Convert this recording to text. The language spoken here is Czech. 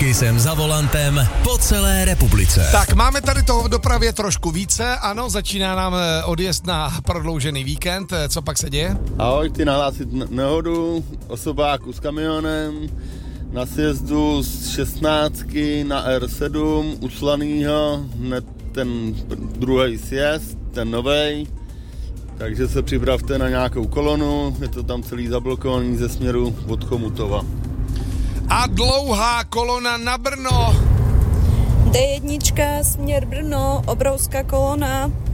Vždycky jsem za volantem po celé republice. Tak máme tady toho v dopravě trošku více, ano, začíná nám odjezd na prodloužený víkend, co pak se děje? Ahoj, chci nahlásit nehodu osobáku s kamionem na sjezdu z 16 na R7 u Slanýho, hned ten druhý sjezd, ten novej, takže se připravte na nějakou kolonu, je to tam celý zablokovaný ze směru od Chomutova. A dlouhá kolona na Brno. D1, směr Brno, obrovská kolona.